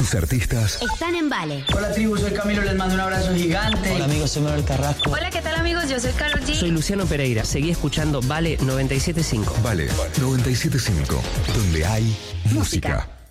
Tus artistas están en Vale. Hola tribu, soy Camilo, les mando un abrazo gigante. Hola amigos, soy Manuel Carrasco. Hola, ¿qué tal amigos? Yo soy Karol G. Soy Luciano Pereira, seguí escuchando Vale 97.5. Vale 97.5, donde hay música.